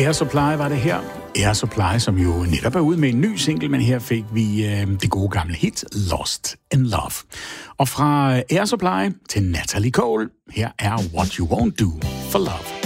Air Supply var det her. Air Supply, som jo netop er ude med en ny single, men her fik vi det gode gamle hit Lost in Love. Og fra Air Supply til Natalie Cole, her er What You Won't Do for Love.